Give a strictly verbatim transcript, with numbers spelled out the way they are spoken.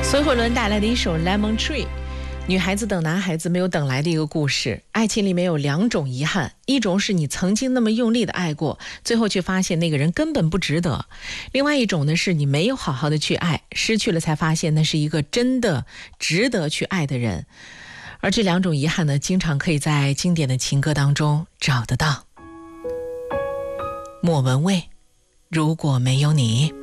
孙慧伦带来的一首 Lemon Tree， 女孩子等男孩子没有等来的一个故事。爱情里面有两种遗憾，一种是你曾经那么用力的爱过，最后却发现那个人根本不值得；另外一种呢，是你没有好好的去爱，失去了才发现那是一个真的值得去爱的人。而这两种遗憾呢，经常可以在经典的情歌当中找得到。莫文蔚，如果没有你。